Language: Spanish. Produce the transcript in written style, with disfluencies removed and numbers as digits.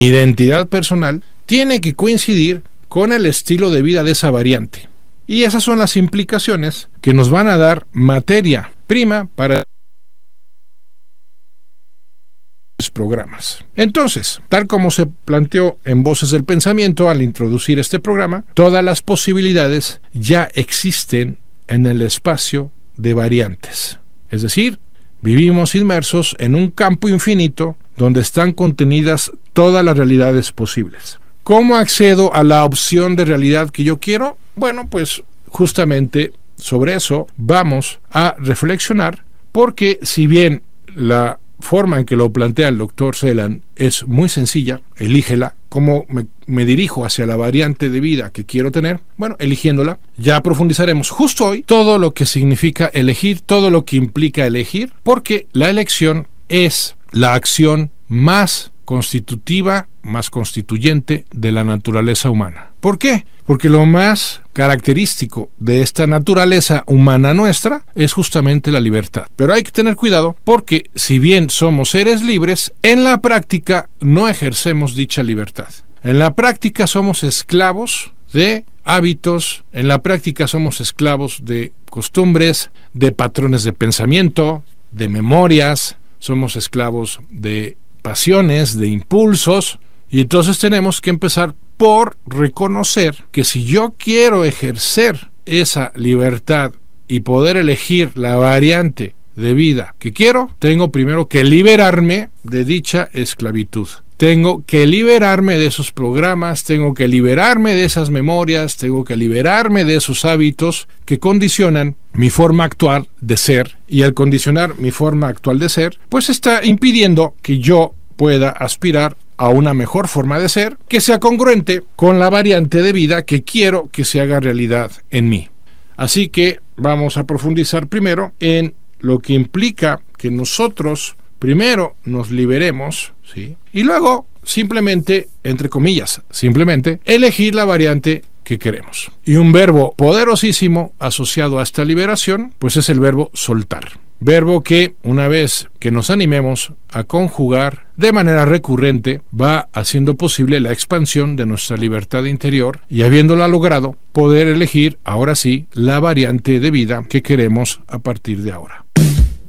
identidad personal tiene que coincidir con el estilo de vida de esa variante. Y esas son las implicaciones que nos van a dar materia prima para programas. Entonces, tal como se planteó en Voces del Pensamiento al introducir este programa, todas las posibilidades ya existen en el espacio de variantes. Es decir, vivimos inmersos en un campo infinito donde están contenidas todas las realidades posibles. ¿Cómo accedo a la opción de realidad que yo quiero? Bueno, pues justamente sobre eso vamos a reflexionar, porque si bien la forma en que lo plantea el Dr. Celan es muy sencilla, elígela. ¿Cómo me dirijo hacia la variante de vida que quiero tener? Bueno, eligiéndola. Ya profundizaremos justo hoy todo lo que significa elegir, todo lo que implica elegir, porque la elección es la acción más constitutiva, más constituyente de la naturaleza humana. ¿Por qué? Porque lo más característico de esta naturaleza humana nuestra es justamente la libertad. Pero hay que tener cuidado porque si bien somos seres libres, en la práctica no ejercemos dicha libertad. En la práctica somos esclavos de hábitos, en la práctica somos esclavos de costumbres, de patrones de pensamiento, de memorias, somos esclavos de pasiones, de impulsos, y entonces tenemos que empezar por reconocer que si yo quiero ejercer esa libertad y poder elegir la variante de vida que quiero, tengo primero que liberarme de dicha esclavitud. Tengo que liberarme de esos programas, tengo que liberarme de esas memorias, tengo que liberarme de esos hábitos que condicionan mi forma actual de ser, y al condicionar mi forma actual de ser, pues está impidiendo que yo pueda aspirar a una mejor forma de ser que sea congruente con la variante de vida que quiero que se haga realidad en mí. Así que vamos a profundizar primero en lo que implica que nosotros primero nos liberemos, ¿sí? Y luego simplemente, entre comillas, simplemente elegir la variante que queremos. Y un verbo poderosísimo asociado a esta liberación, pues es el verbo soltar. Verbo que, una vez que nos animemos a conjugar de manera recurrente, va haciendo posible la expansión de nuestra libertad interior y, habiéndola logrado, poder elegir, ahora sí, la variante de vida que queremos a partir de ahora.